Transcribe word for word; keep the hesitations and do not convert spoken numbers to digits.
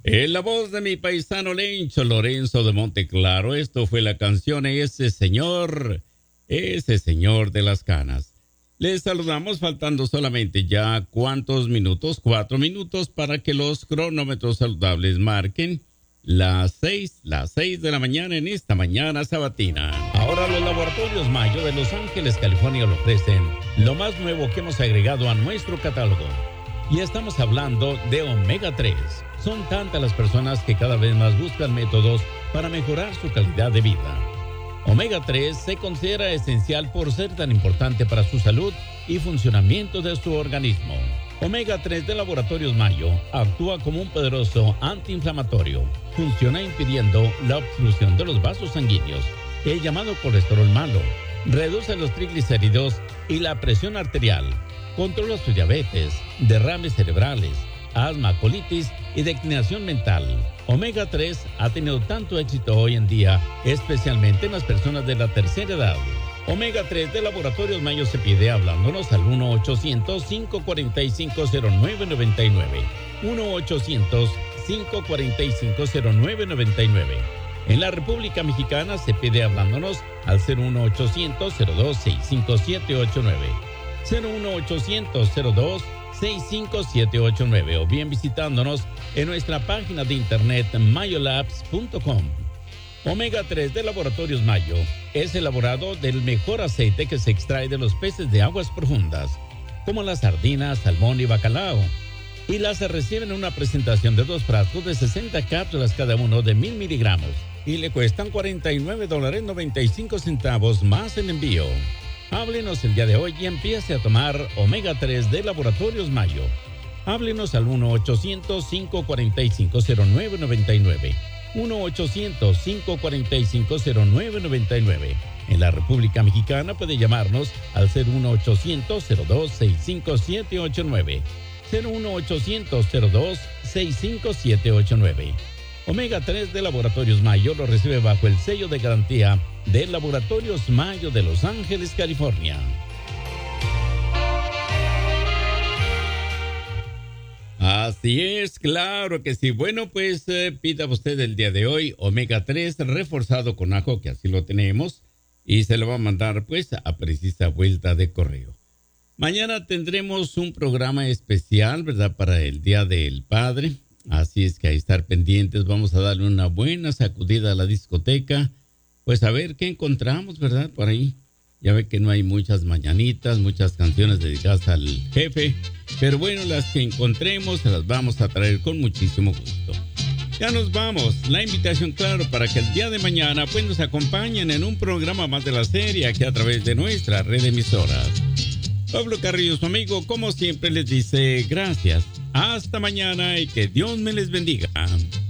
En la voz de mi paisano Lencho Lorenzo de Monteclaro, esto fue la canción Ese Señor, Ese Señor de las Canas. Les saludamos faltando solamente ya cuántos minutos, cuatro minutos para que los cronómetros saludables marquen las seis, las seis de la mañana en esta mañana sabatina. Ahora los laboratorios Mayo de Los Ángeles, California le ofrecen lo más nuevo que hemos agregado a nuestro catálogo. Y estamos hablando de omega tres. Son tantas las personas que cada vez más buscan métodos para mejorar su calidad de vida. omega tres se considera esencial por ser tan importante para su salud y funcionamiento de su organismo. omega tres de Laboratorios Mayo actúa como un poderoso antiinflamatorio. Funciona impidiendo la obstrucción de los vasos sanguíneos, el llamado colesterol malo. Reduce los triglicéridos y la presión arterial. Controla su diabetes, derrames cerebrales, asma, colitis y declinación mental. omega tres ha tenido tanto éxito hoy en día, especialmente en las personas de la tercera edad. omega tres de Laboratorios Mayo se pide hablándonos al uno ochocientos, cinco cuatro cinco, cero nueve nueve nueve. uno ochocientos, cinco cuatro cinco, cero nueve nueve nueve. En la República Mexicana se pide hablándonos al cero uno ochocientos, cero dos seis cinco siete ocho nueve. cero uno ochocientos, cero dos seis cinco siete ocho nueve o bien visitándonos en nuestra página de internet mayolabs punto com. omega tres de Laboratorios Mayo es elaborado del mejor aceite que se extrae de los peces de aguas profundas, como las sardinas, salmón y bacalao. Y las reciben en una presentación de dos frascos de sesenta cápsulas cada uno de mil miligramos y le cuestan cuarenta y nueve dólares noventa y cinco centavos más en envío. Háblenos el día de hoy y empiece a tomar omega tres de Laboratorios Mayo. Háblenos al uno ochocientos, cinco cuatro cinco, cero nueve nueve nueve. uno ochocientos, cinco cuatro cinco, cero nueve nueve nueve. En la República Mexicana puede llamarnos al cero uno ochocientos, cero dos seis cinco siete ocho nueve. cero uno ochocientos, cero dos seis cinco siete ocho nueve. omega tres de Laboratorios Mayo lo recibe bajo el sello de garantía de Laboratorios Mayo de Los Ángeles, California. Así es, claro que sí. Bueno, pues eh, pida usted el día de hoy omega tres reforzado con ajo, que así lo tenemos, y se lo va a mandar pues a precisa vuelta de correo. Mañana tendremos un programa especial, ¿verdad?, para el Día del Padre. Así es que hay que estar pendientes. Vamos a darle una buena sacudida a la discoteca. Pues a ver qué encontramos, ¿verdad?, por ahí. Ya ve que no hay muchas mañanitas, muchas canciones dedicadas al jefe. Pero bueno, las que encontremos se las vamos a traer con muchísimo gusto. Ya nos vamos. La invitación, claro, para que el día de mañana pues nos acompañen en un programa más de la serie aquí a través de nuestra red de emisoras. Pablo Carrillo, su amigo, como siempre les dice gracias. Hasta mañana y que Dios me les bendiga.